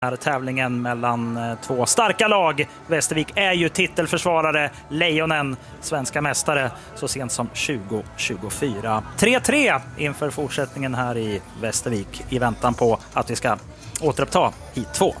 Här tävlingen mellan två starka lag. Västervik är ju titelförsvarare, Lejonen, svenska mästare så sent som 2024. 3-3 inför fortsättningen här i Västervik i väntan på att vi ska återuppta hit 2.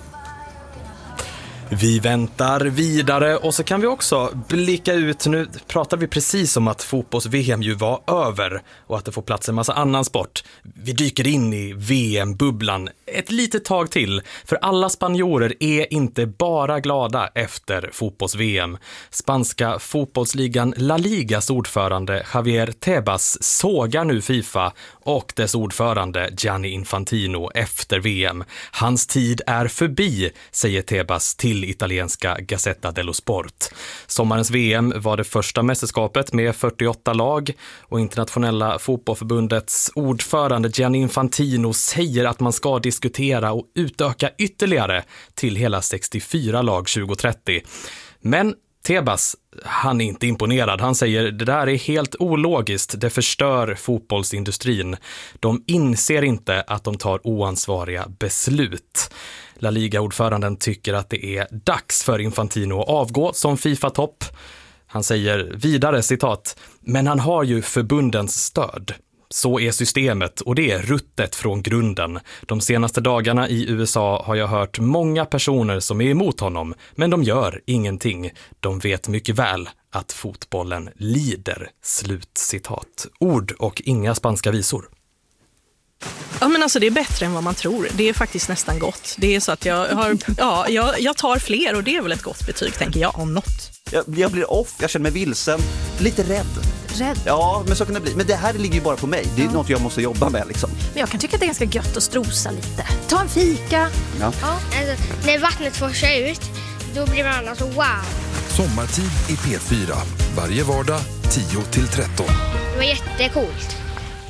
Vi väntar vidare och så kan vi också blicka ut. Nu pratar vi precis om att fotbolls-VM ju var över och att det får plats en massa annan sport. Vi dyker in i VM-bubblan ett litet tag till, för alla spanjorer är inte bara glada efter fotbolls-VM. Spanska fotbollsligan La Ligas ordförande Javier Tebas sågar nu FIFA och dess ordförande Gianni Infantino efter VM. Hans tid är förbi, säger Tebas till italienska Gazzetta dello Sport. Sommarens VM var det första mästerskapet med 48 lag och internationella fotbollförbundets ordförande Gianni Infantino säger att man ska diskutera och utöka ytterligare till hela 64 lag 2030. Men Tebas, han är inte imponerad. Han säger det där är helt ologiskt, det förstör fotbollsindustrin. De inser inte att de tar oansvariga beslut. La Liga-ordföranden tycker att det är dags för Infantino att avgå som FIFA-topp. Han säger vidare, citat, men han har ju förbundens stöd. Så är systemet och det är ruttet från grunden. De senaste dagarna i USA har jag hört många personer som är emot honom, men de gör ingenting. De vet mycket väl att fotbollen lider. Slutcitat. Ord och inga spanska visor. Ja, men alltså det är bättre än vad man tror. Det är faktiskt nästan gott. Det är så att jag tar fler och det är väl ett gott betyg, tänker jag, om något. Jag blir off, jag känner mig vilsen, lite rädd. Rädd? Ja, men så kan det bli. Men det här ligger ju bara på mig. Det är något jag måste jobba med liksom. Men jag kan tycka att det är ganska gött att strosa lite. Ta en fika. Ja. Alltså, när vattnet forsar ut, då blir man alltså wow. Sommartid i P4. Varje vardag 10-13. Det var jättecoolt.